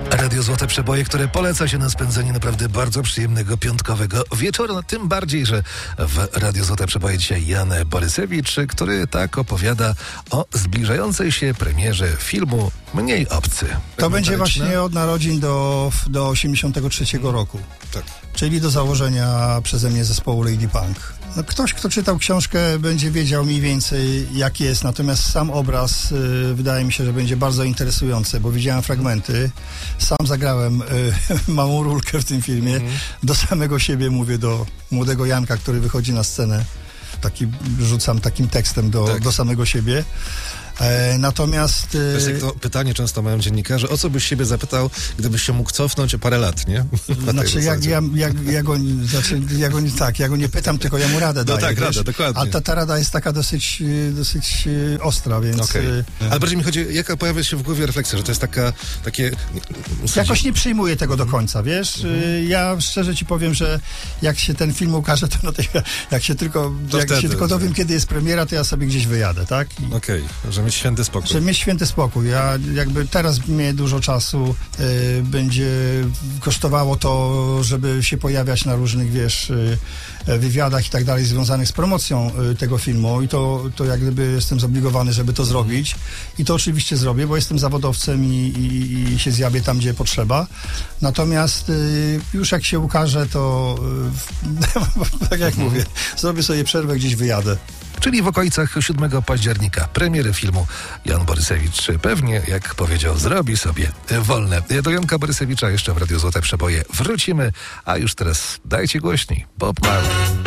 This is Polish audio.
Radio Złote Przeboje, które poleca się na spędzenie naprawdę bardzo przyjemnego piątkowego wieczoru. No, tym bardziej, że w Radio Złote Przeboje dzisiaj Jan Borysewicz, który tak opowiada o zbliżającej się premierze filmu Mniej obcy. To będzie właśnie od narodzin do 83 roku. Tak. Czyli do założenia przeze mnie zespołu Lady Punk. No, ktoś, kto czytał książkę, będzie wiedział mniej więcej, jak jest. Natomiast sam obraz wydaje mi się, że będzie bardzo interesujący, bo widziałem fragmenty. Sam zagrałem małą rulkę w tym filmie. Do samego siebie mówię, do młodego Janka, który wychodzi na scenę. Rzucam takim tekstem do samego siebie. Natomiast... To jest jak to pytanie często mają dziennikarze, o co byś siebie zapytał, gdybyś się mógł cofnąć o parę lat, nie? Znaczy, ja go nie pytam, tylko ja mu radę daję. No tak, radę, dokładnie. A ta rada jest taka dosyć ostra, więc... Okay. Ale bardziej mi chodzi, jaka pojawia się w głowie refleksja, że to jest takie... Jakoś nie przyjmuję tego do końca, wiesz? Ja szczerze ci powiem, że jak się ten film ukaże, to jak się tylko dowiem, kiedy jest premiera, to ja sobie gdzieś wyjadę, tak? Okej, że mieć święty spokój. Żeby mieć święty spokój. Ja jakby teraz mnie dużo czasu będzie kosztowało to, żeby się pojawiać na różnych, wywiadach i tak dalej, związanych z promocją tego filmu i to jak gdyby jestem zobligowany, żeby to zrobić i to oczywiście zrobię, bo jestem zawodowcem i się zjawię tam, gdzie potrzeba. Natomiast już jak się ukaże, to tak jak mówię, zrobię sobie przerwę, gdzieś wyjadę. Czyli w okolicach 7 października premiery filmu Jan Borysewicz pewnie, jak powiedział, zrobi sobie wolne. Do Janka Borysewicza jeszcze w Radio Złote Przeboje wrócimy, a już teraz dajcie głośniej. Bob Marley.